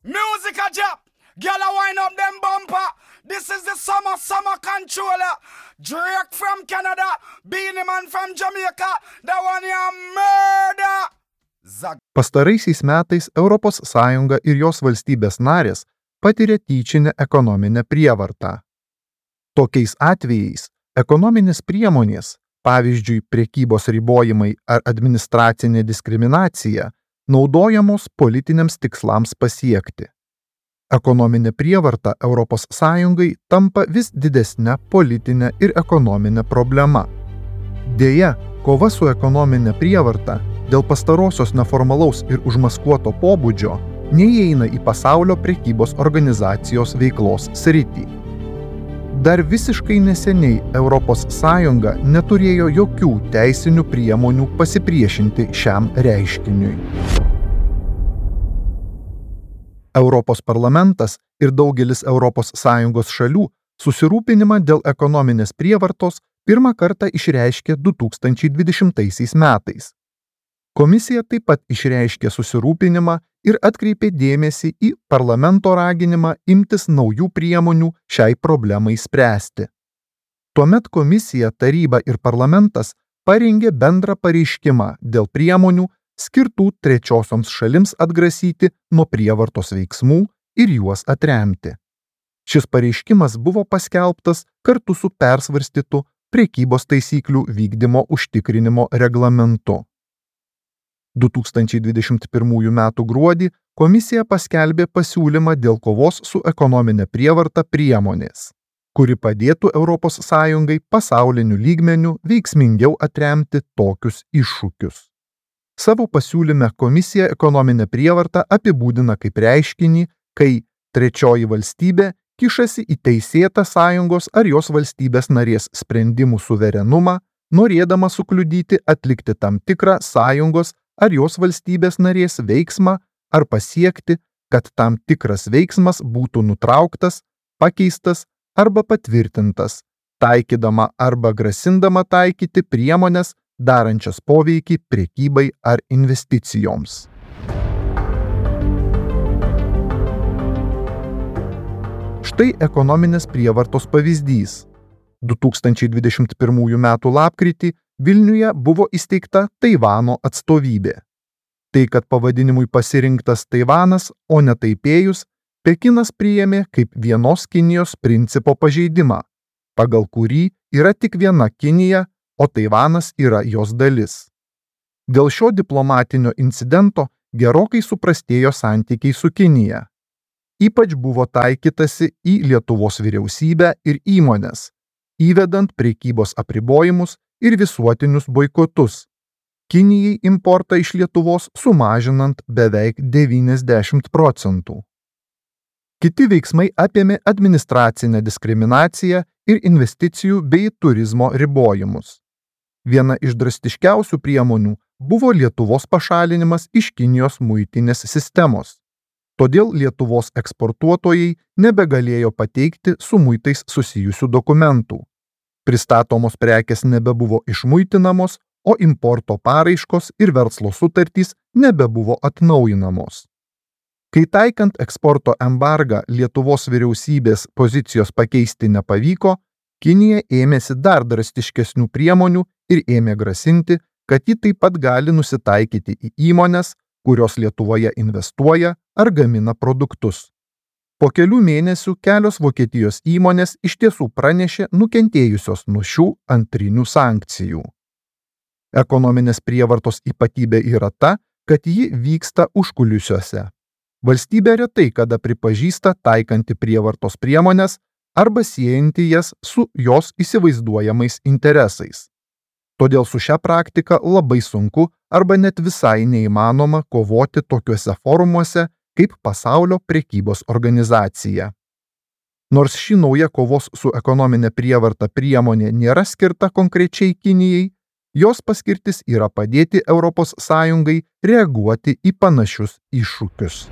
Music a drop. Girl a wind up them bumper. This is the summer controller. Drake from Canada. Beanie Man from Jamaica. That one ya murder. Pastaraisiais metais ES ir jos valstybės narės patiria tyčinę ekonominę prievartą. Tokiais atvejais ekonominės priemonės, pavyzdžiui, prekybos ribojimai ar administracinė diskriminacija, naudojamos politiniams tikslams pasiekti. Ekonominė prievarta ES tampa vis didesnė politinė ir ekonominė problema. Deja, kova su ekonominė prievarta dėl pastarosios neformalaus ir užmaskuoto pobūdžio neįeina į pasaulio prekybos organizacijos veiklos sritį. Dar visiškai neseniai ES neturėjo jokių teisinių priemonių pasipriešinti šiam reiškiniui. Europos parlamentas ir daugelis ES šalių susirūpinimą dėl ekonominės prievartos pirmą kartą išreiškė 2020 metais. Komisija taip pat išreiškė susirūpinimą ir atkreipė dėmesį į parlamento raginimą imtis naujų priemonių šiai problemai spręsti. Tuomet komisija, taryba ir parlamentas parengė bendrą pareiškimą dėl priemonių skirtų trečiosioms šalims atgrasyti nuo prievartos veiksmų ir juos atremti. Šis pareiškimas buvo paskelbtas kartu su persvarstytu prekybos taisyklių vykdymo užtikrinimo reglamentu. 2021 m. gruodį komisija paskelbė pasiūlymą dėl kovos su ekonominė prievarta priemonės, kuri padėtų ES pasauliniu lygmeniu veiksmingiau atremti tokius iššūkius. Savo pasiūlyme komisija ekonominę prievartą apibūdina kaip reiškinį, kai trečioji valstybė kišasi į teisėtą sąjungos ar jos valstybės narės sprendimų suverenumą, norėdama sukliudyti atlikti tam tikrą sąjungos ar jos valstybės narės veiksmą ar pasiekti, kad tam tikras veiksmas būtų nutrauktas, pakeistas arba patvirtintas, taikydama arba grasindama taikyti priemones, darančias poveikį prekybai ar investicijoms. Štai ekonominės prievartos pavyzdys. 2021 m. lapkritį Vilniuje buvo įsteigta Taivano atstovybė. Tai, kad pavadinimui pasirinktas Taivanas, o ne Taipėjus, Pekinas priėmė kaip vienos Kinijos principo pažeidimą, pagal kurį yra tik viena Kinija, o Taivanas yra jos dalis. Dėl šio diplomatinio incidento gerokai suprastėjo santykiai su Kinija. Ypač buvo taikytasi į Lietuvos vyriausybę ir įmones, įvedant prekybos apribojimus ir visuotinius boikotus, Kinijai importą iš Lietuvos sumažinant beveik 90%. Kiti veiksmai apėmė administracinę diskriminaciją ir investicijų bei turizmo ribojimus. Viena iš drastiškiausių priemonių buvo Lietuvos pašalinimas iš Kinijos muitinės sistemos. Todėl Lietuvos eksportuotojai nebegalėjo pateikti su muitais susijusių dokumentų. Pristatomos prekės nebebuvo išmuitinamos, o importo paraiškos ir verslo sutartys nebebuvo atnaujinamos. Kai taikant eksporto embargą Lietuvos vyriausybės pozicijos pakeisti nepavyko, Kinija ėmėsi dar drastiškesnių priemonių ir ėmė grasinti, kad ji taip pat gali nusitaikyti į įmones, kurios Lietuvoje investuoja ar gamina produktus. Po kelių mėnesių kelios Vokietijos įmonės iš tiesų pranešė nukentėjusios nuo šių antrinių sankcijų. Ekonominės prievartos ypatybė yra ta, kad ji vyksta užkulisiuose. Valstybė retai kada pripažįsta taikanti prievartos priemonės arba siejanti jas su jos įsivaizduojamais interesais. Todėl su šia praktika labai sunku arba net visai neįmanoma kovoti tokiuose forumuose kaip Pasaulio prekybos organizacija. Nors ši nauja kovos su ekonominė prievarta priemonė nėra skirta konkrečiai Kinijai, jos paskirtis yra padėti ES reaguoti į panašius iššūkius.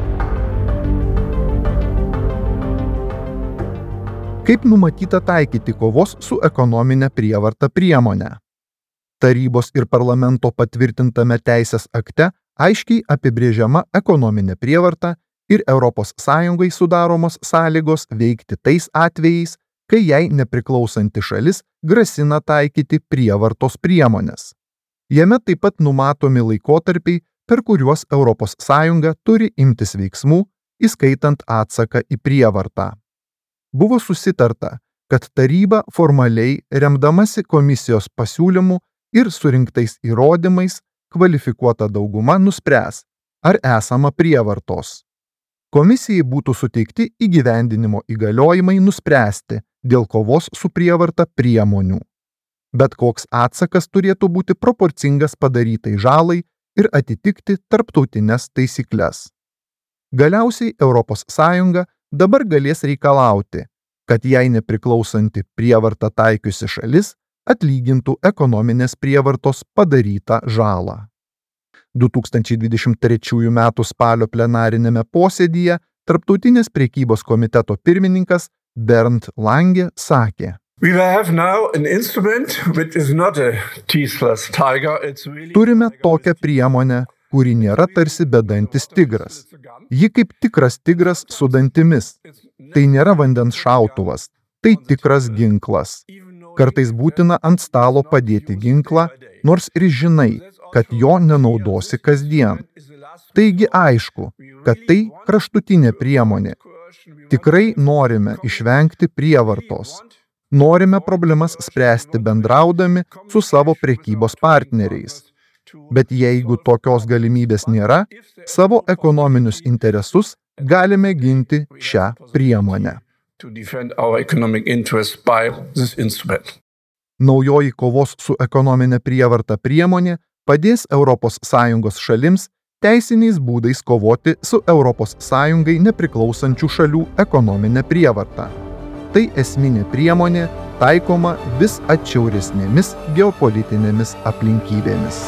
Kaip numatyta taikyti kovos su ekonominė prievarta priemonę? Tarybos ir parlamento patvirtintame teisės akte aiškiai apibrėžiama ekonominė prievarta ir ES sudaromos sąlygos veikti tais atvejais, kai jai nepriklausanti šalis grasina taikyti prievartos priemones. Jame taip pat numatomi laikotarpiai, per kuriuos ES turi imtis veiksmų, įskaitant atsaką į prievartą. Buvo susitarta, kad taryba formaliai, remdamasi komisijos pasiūlymu ir surinktais įrodymais, kvalifikuota dauguma nuspręs, ar esama prievartos. Komisijai būtų suteikti įgyvendinimo įgaliojimai nuspręsti dėl kovos su prievarta priemonių. Bet koks atsakas turėtų būti proporcingas padarytai žalai ir atitikti tarptautines taisykles. Galiausiai ES dabar galės reikalauti, kad jai nepriklausanti prievartą taikiusi šalis atlygintų ekonominės prievartos padarytą žalą. 2023 m. spalio plenarinėme posėdyje Tarptautinės prekybos komiteto pirmininkas Bernd Lange sakė: Turime tokią priemonę, kuri nėra tarsi bedantis tigras. Ji kaip tikras tigras su dantimis. Tai nėra vandens šautuvas, tai tikras ginklas. Kartais būtina ant stalo padėti ginklą, nors ir žinai, kad jo nenaudosi kasdien. Taigi aišku, kad tai kraštutinė priemonė. Tikrai norime išvengti prievartos. Norime problemas spręsti bendraudami su savo prekybos partneriais. Bet jeigu tokios galimybės nėra, savo ekonominius interesus galime ginti šią priemonę. Naujoji kovos su ekonominė prievarta priemonė padės ES šalims teisiniais būdais kovoti su ES nepriklausančių šalių ekonominė prievarta. Tai esminė priemonė taikoma vis atšiauresnėmis geopolitinėmis aplinkybėmis.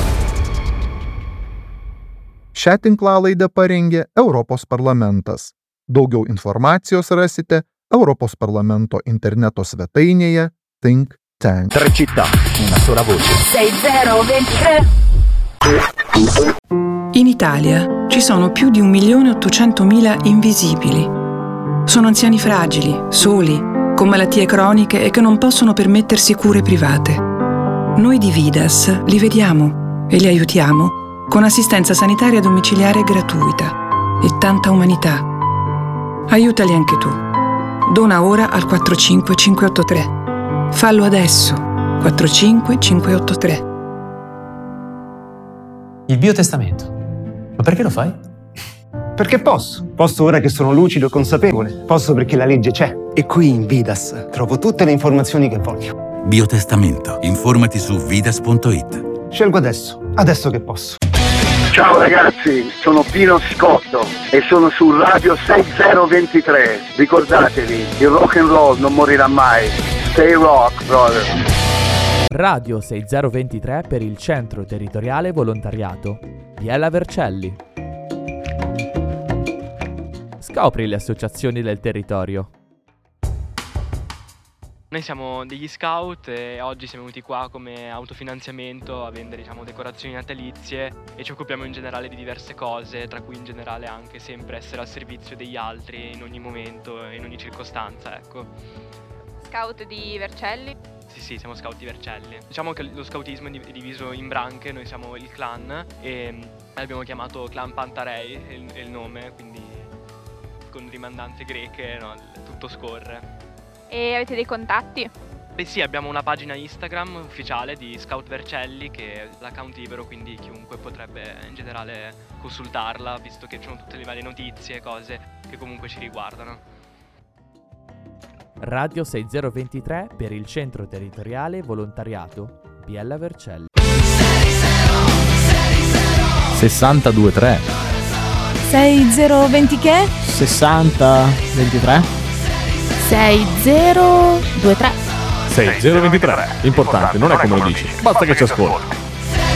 Šią tinklalaidę parengė Europos parlamentas. Daugiau informacijos rasite Europos parlamento interneto svetainėje Think Tank. 3 città, una sola voce. 6023. In Italia ci sono più di 1.800.000 invisibili. Sono anziani fragili, soli, con malattie croniche e che non possono permettersi cure private. Noi di Vidas li vediamo e li aiutiamo con assistenza sanitaria domiciliare gratuita e tanta umanità. Aiutali anche tu. Dona ora al 45583. Fallo adesso. 45583. Il biotestamento. Ma perché lo fai? Perché posso. Posso ora che sono lucido e consapevole. Posso perché la legge c'è. E qui in Vidas trovo tutte le informazioni che voglio. Biotestamento. Informati su vidas.it. Scelgo adesso che posso. Ciao ragazzi, sono Pino Scotto e sono su Radio 6023. Ricordatevi, il rock and roll non morirà mai. Stay rock, brother. Radio 6023 per il Centro Territoriale Volontariato. Biella Vercelli. Scopri le associazioni del territorio. Noi siamo degli scout e oggi siamo venuti qua come autofinanziamento a vendere, decorazioni natalizie e ci occupiamo in generale di diverse cose, tra cui in generale anche sempre essere al servizio degli altri in ogni momento e in ogni circostanza, ecco. Scout di Vercelli? Sì, siamo scout di Vercelli. Diciamo che lo scoutismo è diviso in branche, noi siamo il clan e l'abbiamo chiamato Clan Pantarei, è il nome, quindi con rimandanze greche, no, tutto scorre. E avete dei contatti? Beh sì, abbiamo una pagina Instagram ufficiale di Scout Vercelli che è l'account libero, quindi chiunque potrebbe in generale consultarla, visto che ci sono tutte le varie notizie e cose che comunque ci riguardano. Radio 6023 per il Centro Territoriale Volontariato Biella Vercelli. 6023 6020 che? 6023 6023 6023. Importante, non è come lo dici, basta che ci ascolti.